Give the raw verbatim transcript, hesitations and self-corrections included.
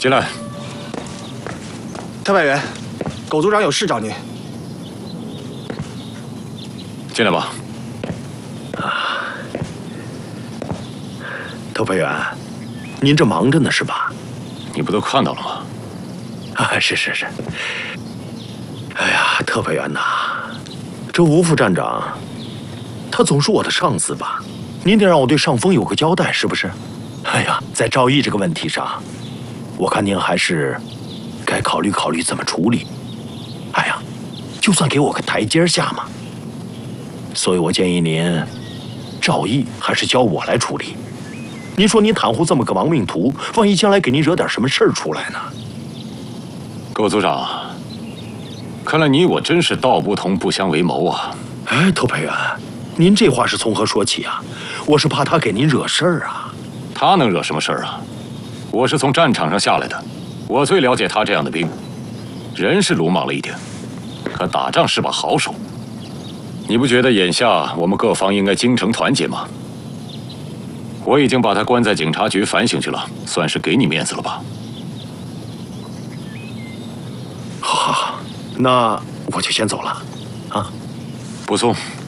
进来。 特派员，苟组长有事找您。 进来吧。 啊，特派员，您这忙着呢是吧？ 你不都看到了吗？ 啊，是是是。哎呀，特派员呐，这吴副站长，他总是我的上司吧？您得让我对上峰有个交代，是不是？哎呀，在赵毅这个问题上，我看您还是该考虑考虑怎么处理。哎呀，就算给我个台阶下嘛。所以我建议您，赵毅还是交我来处理。您说您袒护这么个亡命徒，万一将来给您惹点什么事儿出来呢？ 苟组长，看来你我真是道不同不相为谋啊！ 哎，特派员，您这话是从何说起啊？我是怕他给您惹事儿啊。 他能惹什么事儿啊？我是从战场上下来的，我最了解他这样的兵。人是鲁莽了一点，可打仗是把好手。你不觉得眼下我们各方应该精诚团结吗？我已经把他关在警察局反省去了，算是给你面子了吧？ 好，好，好，那我就先走了，啊。 不送。